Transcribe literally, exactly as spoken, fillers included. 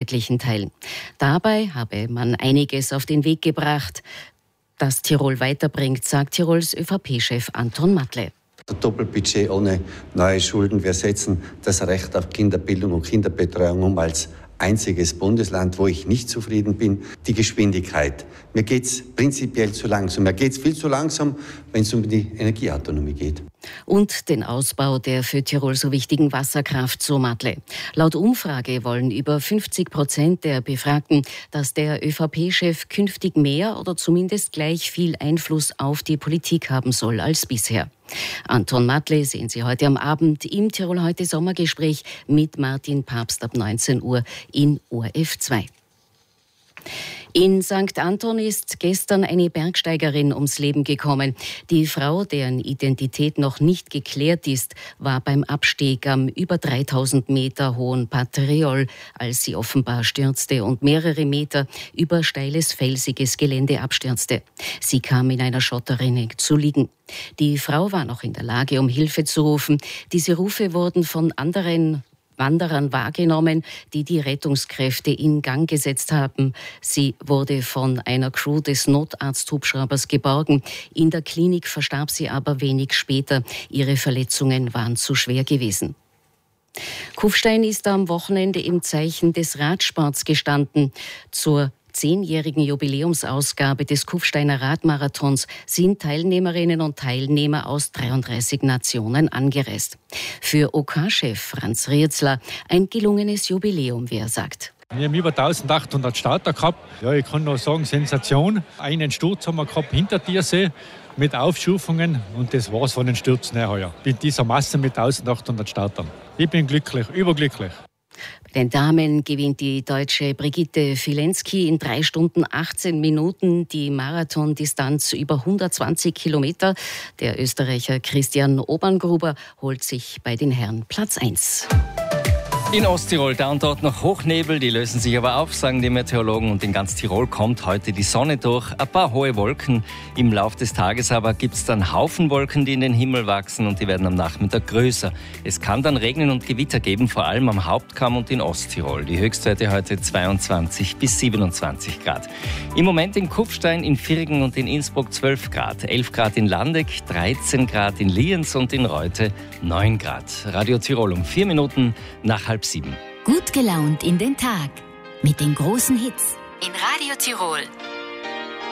nördlichen Teilen. Dabei habe man einiges auf den Weg gebracht, das Tirol weiterbringt, sagt Tirols ÖVP-Chef Anton Matle. Doppelbudget ohne neue Schulden. Wir setzen das Recht auf Kinderbildung und Kinderbetreuung um als einziges Bundesland, wo ich nicht zufrieden bin. Die Geschwindigkeit. Mir geht es prinzipiell zu langsam. Mir geht es viel zu langsam, wenn es um die Energieautonomie geht. Und den Ausbau der für Tirol so wichtigen Wasserkraft, so Matle. Laut Umfrage wollen über fünfzig Prozent der Befragten, dass der ÖVP-Chef künftig mehr oder zumindest gleich viel Einfluss auf die Politik haben soll als bisher. Anton Matle sehen Sie heute am Abend im Tirol heute Sommergespräch mit Martin Papst ab neunzehn Uhr in O R F zwei. In Sankt Anton ist gestern eine Bergsteigerin ums Leben gekommen. Die Frau, deren Identität noch nicht geklärt ist, war beim Abstieg am über dreitausend Meter hohen Patriol, als sie offenbar stürzte und mehrere Meter über steiles, felsiges Gelände abstürzte. Sie kam in einer Schotterrinne zu liegen. Die Frau war noch in der Lage, um Hilfe zu rufen. Diese Rufe wurden von anderen Wanderern wahrgenommen, die die Rettungskräfte in Gang gesetzt haben. Sie wurde von einer Crew des Notarzthubschraubers geborgen. In der Klinik verstarb sie aber wenig später. Ihre Verletzungen waren zu schwer gewesen. Kufstein ist am Wochenende im Zeichen des Radsports gestanden. Zur zehnjährigen Jubiläumsausgabe des Kufsteiner Radmarathons sind Teilnehmerinnen und Teilnehmer aus dreiunddreißig Nationen angereist. Für O K-Chef Franz Rietzler ein gelungenes Jubiläum, wie er sagt. Wir haben über eintausendachthundert Starter gehabt. Ja, ich kann nur sagen, Sensation. Einen Sturz haben wir gehabt hinter Tiersee mit Aufschufungen und das war's von den Stürzen her heuer. Mit dieser Masse mit eintausendachthundert Startern. Ich bin glücklich, überglücklich. Bei den Damen gewinnt die Deutsche Brigitte Filensky in drei Stunden achtzehn Minuten die Marathondistanz über hundertzwanzig Kilometer. Der Österreicher Christian Oberngruber holt sich bei den Herren Platz eins. In Osttirol, da und dort noch Hochnebel, die lösen sich aber auf, sagen die Meteorologen. Und in ganz Tirol kommt heute die Sonne durch. Ein paar hohe Wolken. Im Laufe des Tages aber gibt es dann Haufen Wolken, die in den Himmel wachsen und die werden am Nachmittag größer. Es kann dann Regnen und Gewitter geben, vor allem am Hauptkamm und in Osttirol. Die Höchstwerte heute zweiundzwanzig bis siebenundzwanzig Grad. Im Moment in Kufstein, in Virgen und in Innsbruck zwölf Grad. elf Grad in Landeck, dreizehn Grad in Lienz und in Reute neun Grad. Radio Tirol um vier Minuten nach halb sieben. Gut gelaunt in den Tag mit den großen Hits in Radio Tirol.